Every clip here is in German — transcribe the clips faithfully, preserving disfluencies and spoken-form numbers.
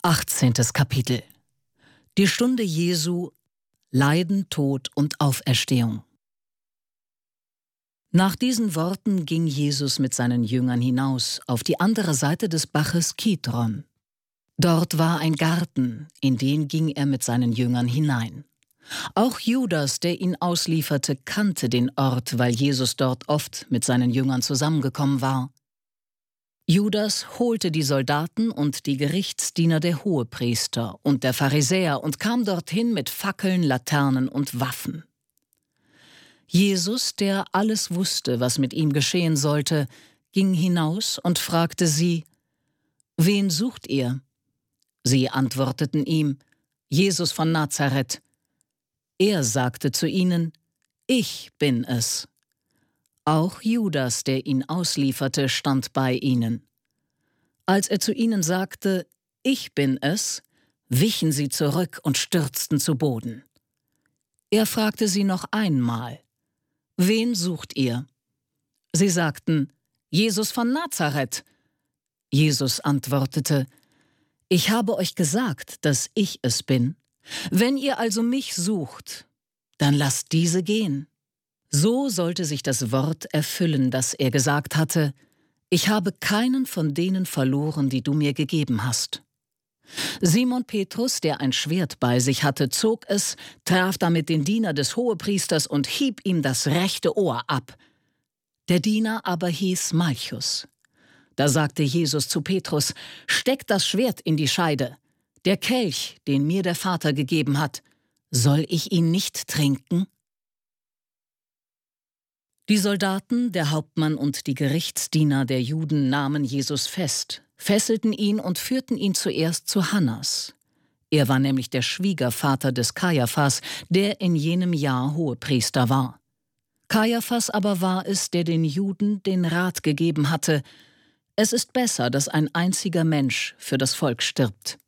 achtzehntes Kapitel. Die Stunde Jesu, Leiden, Tod und Auferstehung. Nach diesen Worten ging Jesus mit seinen Jüngern hinaus auf die andere Seite des Baches Kidron. Dort war ein Garten, in den ging er mit seinen Jüngern hinein. Auch Judas, der ihn auslieferte, kannte den Ort, weil Jesus dort oft mit seinen Jüngern zusammengekommen war. Judas holte die Soldaten und die Gerichtsdiener der Hohepriester und der Pharisäer und kam dorthin mit Fackeln, Laternen und Waffen. Jesus, der alles wusste, was mit ihm geschehen sollte, ging hinaus und fragte sie: »Wen sucht ihr?« Sie antworteten ihm: »Jesus von Nazareth.« Er sagte zu ihnen: »Ich bin es.« Auch Judas, der ihn auslieferte, stand bei ihnen. Als er zu ihnen sagte: »Ich bin es«, wichen sie zurück und stürzten zu Boden. Er fragte sie noch einmal: »Wen sucht ihr?« Sie sagten: »Jesus von Nazareth.« Jesus antwortete: »Ich habe euch gesagt, dass ich es bin. Wenn ihr also mich sucht, dann lasst diese gehen.« So sollte sich das Wort erfüllen, das er gesagt hatte: »Ich habe keinen von denen verloren, die du mir gegeben hast.« Simon Petrus, der ein Schwert bei sich hatte, zog es, traf damit den Diener des Hohepriesters und hieb ihm das rechte Ohr ab. Der Diener aber hieß Malchus. Da sagte Jesus zu Petrus: »Steck das Schwert in die Scheide. Der Kelch, den mir der Vater gegeben hat, soll ich ihn nicht trinken?« Die Soldaten, der Hauptmann und die Gerichtsdiener der Juden nahmen Jesus fest, fesselten ihn und führten ihn zuerst zu Hannas. Er war nämlich der Schwiegervater des Kajaphas, der in jenem Jahr Hohepriester war. Kajaphas aber war es, der den Juden den Rat gegeben hatte: Es ist besser, dass ein einziger Mensch für das Volk stirbt.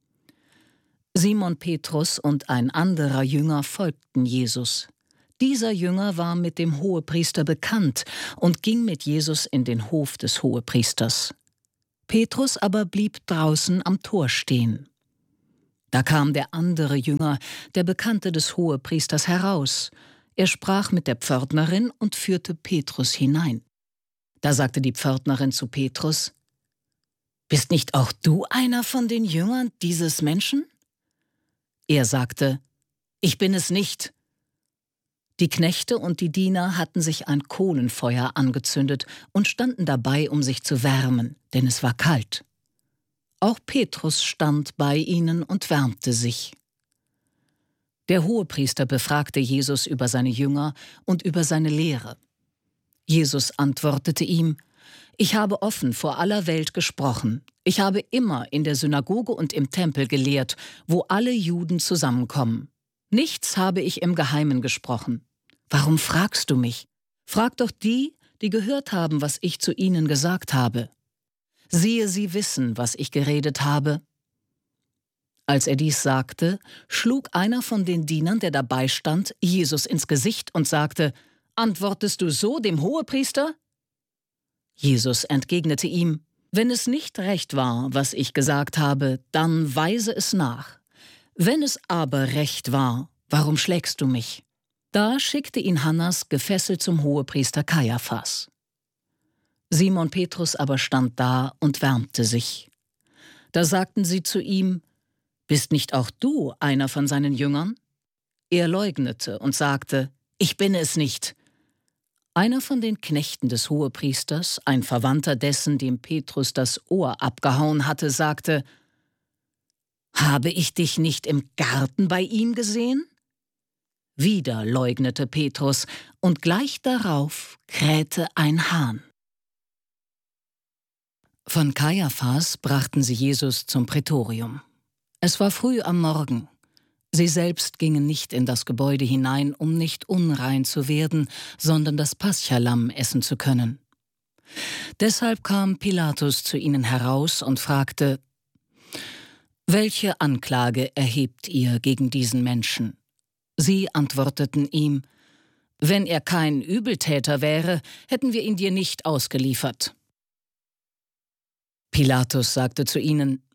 Simon Petrus und ein anderer Jünger folgten Jesus. Dieser Jünger war mit dem Hohepriester bekannt und ging mit Jesus in den Hof des Hohepriesters. Petrus aber blieb draußen am Tor stehen. Da kam der andere Jünger, der Bekannte des Hohepriesters, heraus. Er sprach mit der Pförtnerin und führte Petrus hinein. Da sagte die Pförtnerin zu Petrus: »Bist nicht auch du einer von den Jüngern dieses Menschen?« Er sagte: »Ich bin es nicht.« Die Knechte und die Diener hatten sich ein Kohlenfeuer angezündet und standen dabei, um sich zu wärmen, denn es war kalt. Auch Petrus stand bei ihnen und wärmte sich. Der Hohepriester befragte Jesus über seine Jünger und über seine Lehre. Jesus antwortete ihm: »Ich habe offen vor aller Welt gesprochen. Ich habe immer in der Synagoge und im Tempel gelehrt, wo alle Juden zusammenkommen. Nichts habe ich im Geheimen gesprochen. Warum fragst du mich? Frag doch die, die gehört haben, was ich zu ihnen gesagt habe. Siehe, sie wissen, was ich geredet habe.« Als er dies sagte, schlug einer von den Dienern, der dabei stand, Jesus ins Gesicht und sagte: »Antwortest du so dem Hohepriester?« Jesus entgegnete ihm: »Wenn es nicht recht war, was ich gesagt habe, dann weise es nach. Wenn es aber recht war, warum schlägst du mich?« Da schickte ihn Hannas gefesselt zum Hohepriester Kajaphas. Simon Petrus aber stand da und wärmte sich. Da sagten sie zu ihm: »Bist nicht auch du einer von seinen Jüngern?« Er leugnete und sagte: »Ich bin es nicht.« Einer von den Knechten des Hohepriesters, ein Verwandter dessen, dem Petrus das Ohr abgehauen hatte, sagte: »Habe ich dich nicht im Garten bei ihm gesehen?« Wieder leugnete Petrus, und gleich darauf krähte ein Hahn. Von Kajaphas brachten sie Jesus zum Prätorium. Es war früh am Morgen. Sie selbst gingen nicht in das Gebäude hinein, um nicht unrein zu werden, sondern das Paschalamm essen zu können. Deshalb kam Pilatus zu ihnen heraus und fragte: »Welche Anklage erhebt ihr gegen diesen Menschen?« Sie antworteten ihm: »Wenn er kein Übeltäter wäre, hätten wir ihn dir nicht ausgeliefert.« Pilatus sagte zu ihnen: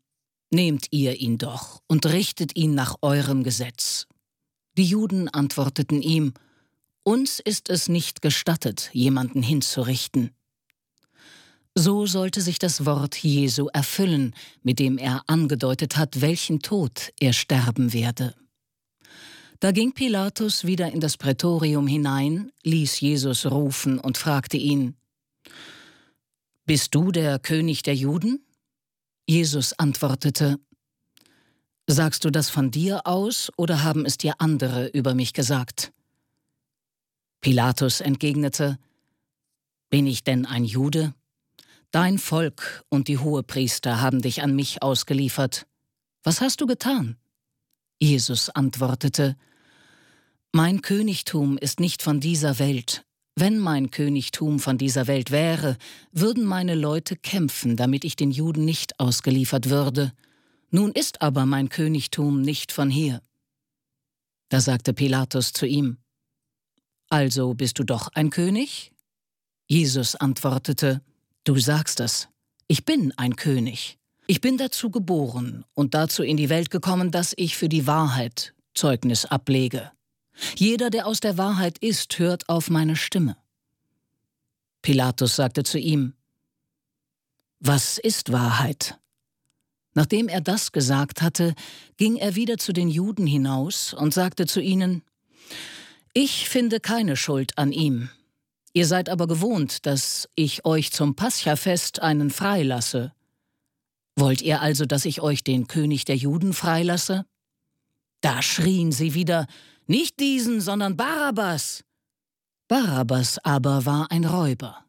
»Nehmt ihr ihn doch und richtet ihn nach eurem Gesetz.« Die Juden antworteten ihm: »Uns ist es nicht gestattet, jemanden hinzurichten.« So sollte sich das Wort Jesu erfüllen, mit dem er angedeutet hat, welchen Tod er sterben werde. Da ging Pilatus wieder in das Prätorium hinein, ließ Jesus rufen und fragte ihn: »Bist du der König der Juden?« Jesus antwortete: »Sagst du das von dir aus, oder haben es dir andere über mich gesagt?« Pilatus entgegnete: »Bin ich denn ein Jude? Dein Volk und die Hohepriester haben dich an mich ausgeliefert. Was hast du getan?« Jesus antwortete: »Mein Königtum ist nicht von dieser Welt. Wenn mein Königtum von dieser Welt wäre, würden meine Leute kämpfen, damit ich den Juden nicht ausgeliefert würde. Nun ist aber mein Königtum nicht von hier.« Da sagte Pilatus zu ihm: »Also bist du doch ein König?« Jesus antwortete: »Du sagst es. Ich bin ein König. Ich bin dazu geboren und dazu in die Welt gekommen, dass ich für die Wahrheit Zeugnis ablege. Jeder, der aus der Wahrheit ist, hört auf meine Stimme.« Pilatus sagte zu ihm: »Was ist Wahrheit?« Nachdem er das gesagt hatte, ging er wieder zu den Juden hinaus und sagte zu ihnen: »Ich finde keine Schuld an ihm. Ihr seid aber gewohnt, dass ich euch zum Paschafest einen freilasse. Wollt ihr also, dass ich euch den König der Juden freilasse?« Da schrien sie wieder: »Nicht diesen, sondern Barabbas!« Barabbas aber war ein Räuber.